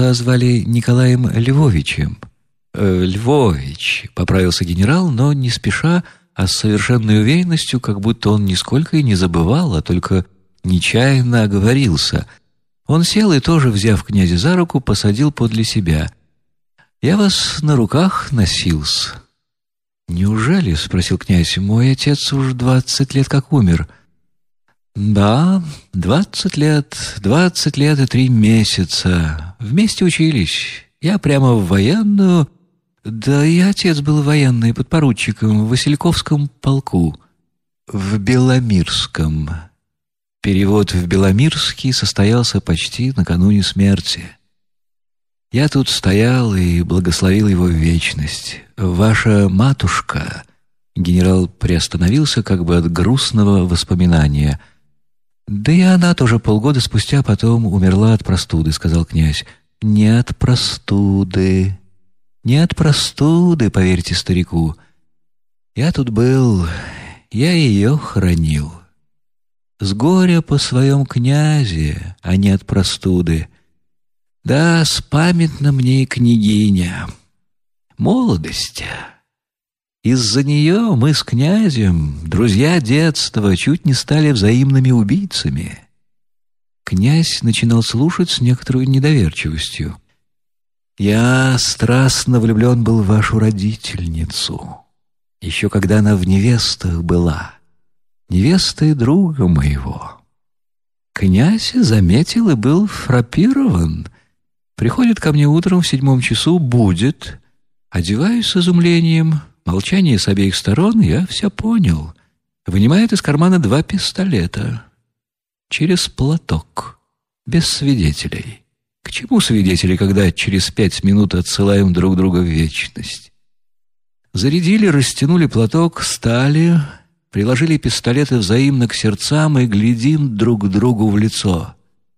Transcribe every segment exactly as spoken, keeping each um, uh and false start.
отца звали Николаем Львовичем. Э, Львович, поправился генерал, но не спеша, а с совершенной уверенностью, как будто он нисколько и не забывал, а только нечаянно оговорился. Он сел и тоже, взяв князя за руку, посадил подле себя. «Я вас на руках носился». «Неужели?» — спросил князь. «Мой отец уж двадцать лет как умер». «Да, двадцать лет, двадцать лет и три месяца. Вместе учились. Я прямо в военную. Да и отец был военный, подпоручиком в Васильковском полку. В Беломирском». Перевод в Беломирский состоялся почти накануне смерти. Я тут стоял и благословил его в вечность. Ваша матушка...» Генерал приостановился как бы от грустного воспоминания. «Да и она тоже полгода спустя потом умерла от простуды», — сказал князь. «Не от простуды. Не от простуды, поверьте старику. Я тут был, я ее хранил. С горя по своем князе, а не от простуды. Да, спамятна мне и княгиня. Молодость. Из-за нее мы с князем, друзья детства, чуть не стали взаимными убийцами». Князь начинал слушать с некоторой недоверчивостью. «Я страстно влюблен был в вашу родительницу, еще когда она в невестах была, невестой друга моего. Князь заметил и был фраппирован. Приходит ко мне утром в седьмом часу, будет. Одеваюсь с изумлением, молчание с обеих сторон, я все понял. Вынимает из кармана два пистолета. Через платок, без свидетелей. К чему свидетели, когда через пять минут отсылаем друг друга в вечность? Зарядили, растянули платок, стали, приложили пистолеты взаимно к сердцам и глядим друг другу в лицо.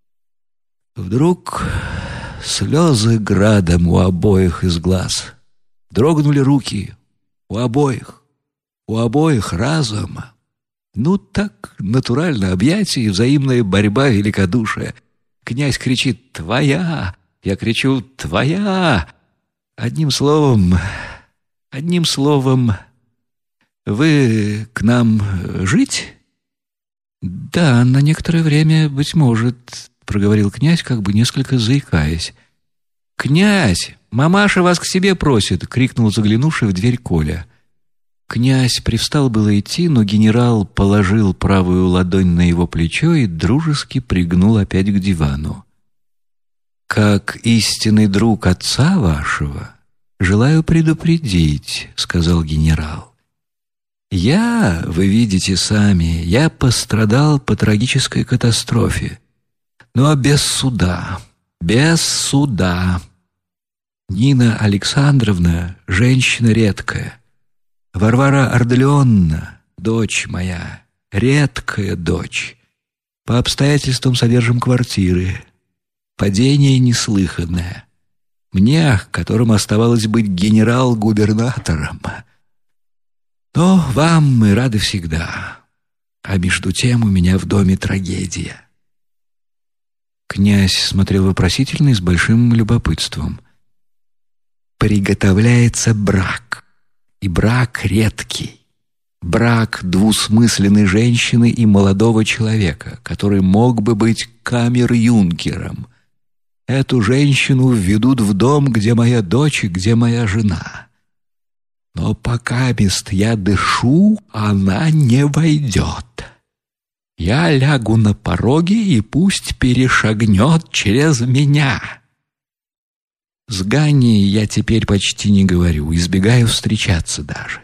Вдруг слезы градом у обоих из глаз. Дрогнули руки у обоих, у обоих разом. Ну так, натурально объятие и взаимная борьба великодушия. Князь кричит «Твоя!», я кричу «Твоя!». Одним словом, одним словом, вы к нам жить? Да, на некоторое время, быть может, проговорил князь, как бы несколько заикаясь. «Князь, мамаша вас к себе просит!» — крикнул заглянувший в дверь Коля. Князь привстал было идти, но генерал положил правую ладонь на его плечо и дружески пригнул опять к дивану. «Как истинный друг отца вашего, желаю предупредить», — сказал генерал. «Я, вы видите сами, я пострадал по трагической катастрофе, но без суда, без суда. Нина Александровна — женщина редкая. Варвара Ардалионовна, дочь моя, редкая дочь. По обстоятельствам содержим квартиры. Падение неслыханное. Мне, которому оставалось быть генерал-губернатором. Но вам мы рады всегда. А между тем у меня в доме трагедия». Князь смотрел вопросительно и с большим любопытством. «Приготовляется брак, и брак редкий. Брак двусмысленной женщины и молодого человека, который мог бы быть камер-юнкером. Эту женщину введут в дом, где моя дочь и где моя жена. Но пока мест я дышу, она не войдет. Я лягу на пороге, и пусть перешагнет через меня. С Ганей я теперь почти не говорю, избегаю встречаться даже.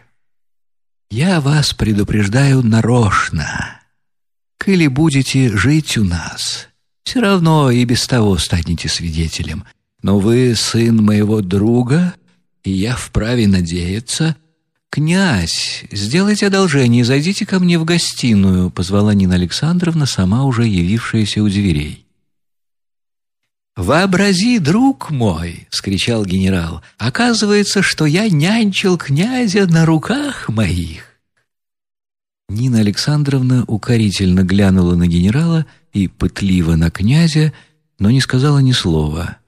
Я вас предупреждаю нарочно. Коли будете жить у нас, все равно и без того станете свидетелем. Но вы сын моего друга, и я вправе надеяться. «Князь, сделайте одолжение и зайдите ко мне в гостиную», — позвала Нина Александровна, сама уже явившаяся у дверей. «Вообрази, друг мой!» — вскричал генерал. «Оказывается, что я нянчил князя на руках моих!» Нина Александровна укорительно глянула на генерала и пытливо на князя, но не сказала ни слова.